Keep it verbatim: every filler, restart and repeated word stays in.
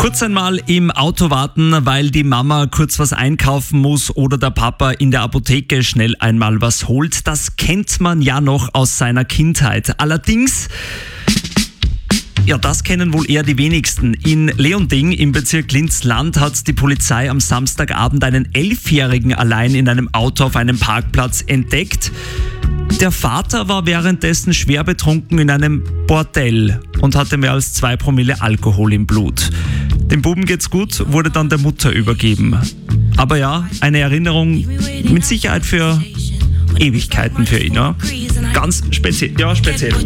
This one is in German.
Kurz einmal im Auto warten, weil die Mama kurz was einkaufen muss oder der Papa in der Apotheke schnell einmal was holt. Das kennt man ja noch aus seiner Kindheit. Allerdings, ja, das kennen wohl eher die wenigsten. In Leonding im Bezirk Linz-Land hat die Polizei am Samstagabend einen Elfjährigen allein in einem Auto auf einem Parkplatz entdeckt. Der Vater war währenddessen schwer betrunken in einem Bordell und hatte mehr als zwei Promille Alkohol im Blut. Dem Buben geht's gut, wurde dann der Mutter übergeben. Aber ja, eine Erinnerung mit Sicherheit für Ewigkeiten für ihn. Ja? Ganz speziell. Ja, speziell.